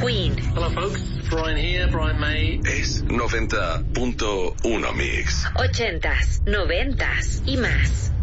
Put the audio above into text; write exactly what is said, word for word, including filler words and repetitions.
Queen. Hello folks, Brian here, Brian May. Es noventa punto uno Mix. Ochentas, noventas y más.